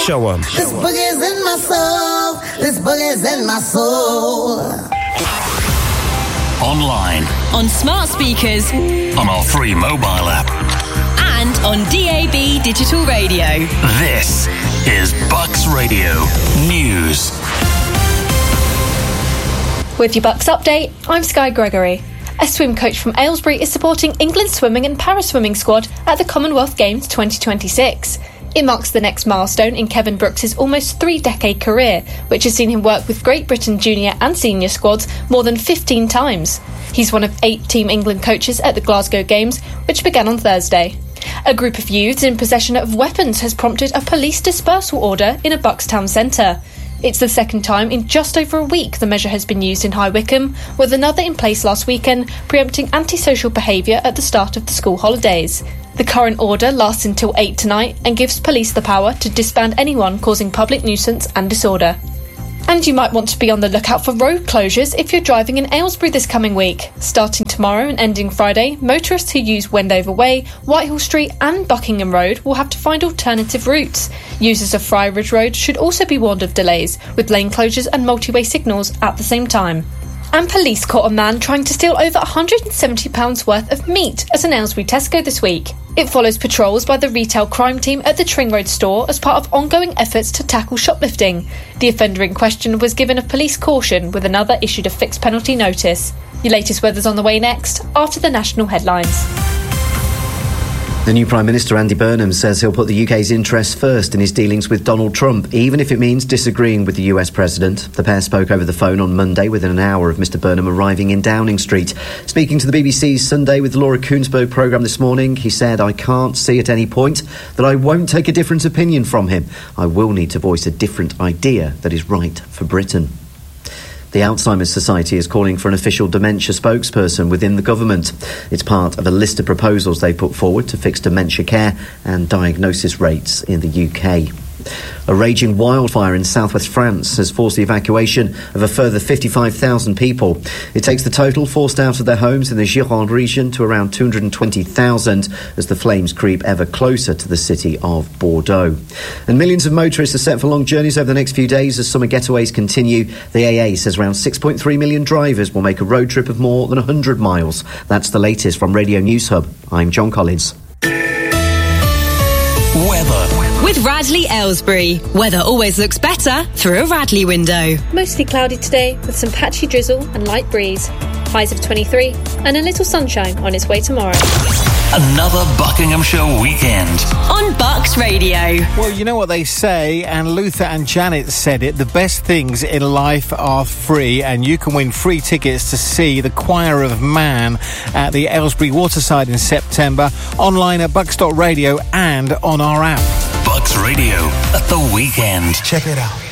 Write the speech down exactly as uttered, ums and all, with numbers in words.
Show 'em. This boogie's in my soul. This boogie's in my soul. Online. On smart speakers. On our free mobile app. And on D A B digital radio. This is Bucks Radio News. With your Bucks update, I'm Sky Gregory. A swim coach from Aylesbury is supporting England's swimming and para-swimming squad at the Commonwealth Games twenty twenty-six. It marks the next milestone in Kevin Brooks' almost three-decade career, which has seen him work with Great Britain junior and senior squads more than fifteen times. He's one of eight Team England coaches at the Glasgow Games, which began on Thursday. A group of youths in possession of weapons has prompted a police dispersal order in a Bucks town centre. It's the second time in just over a week the measure has been used in High Wycombe, with another in place last weekend, preempting antisocial behaviour at the start of the school holidays. The current order lasts until eight tonight and gives police the power to disband anyone causing public nuisance and disorder. And you might want to be on the lookout for road closures if you're driving in Aylesbury this coming week. Starting tomorrow and ending Friday, motorists who use Wendover Way, Whitehall Street and Buckingham Road will have to find alternative routes. Users of Friarridge Road should also be warned of delays, with lane closures and multi-way signals at the same time. And police caught a man trying to steal over one hundred seventy pounds worth of meat at an Aylesbury Tesco this week. It follows patrols by the retail crime team at the Tring Road store as part of ongoing efforts to tackle shoplifting. The offender in question was given a police caution, with another issued a fixed penalty notice. Your latest weather's on the way next, after the national headlines. The new Prime Minister, Andy Burnham, says he'll put the U K's interests first in his dealings with Donald Trump, even if it means disagreeing with the U S President. The pair spoke over the phone on Monday within an hour of Mr Burnham arriving in Downing Street. Speaking to the B B C's Sunday with Laura Koonsberg programme this morning, he said, "I can't see at any point that I won't take a different opinion from him. I will need to voice a different idea that is right for Britain." The Alzheimer's Society is calling for an official dementia spokesperson within the government. It's part of a list of proposals they put forward to fix dementia care and diagnosis rates in the U K. A raging wildfire in southwest France has forced the evacuation of a further fifty-five thousand people. It takes the total forced out of their homes in the Gironde region to around two hundred twenty thousand as the flames creep ever closer to the city of Bordeaux. And millions of motorists are set for long journeys over the next few days as summer getaways continue. The A A says around six point three million drivers will make a road trip of more than one hundred miles. That's the latest from Radio News Hub. I'm John Collins. Weather. With Radley Aylesbury. Weather always looks better through a Radley window. Mostly cloudy today, with some patchy drizzle and light breeze. Highs of twenty-three, and a little sunshine on its way tomorrow. Another Buckinghamshire weekend. On Bucks Radio. Well, you know what they say, and Luther and Janet said it, the best things in life are free, and you can win free tickets to see the Choir of Man at the Aylesbury Waterside in September, online at bucks dot radio and on our app. Bucks Radio at the weekend. Check it out.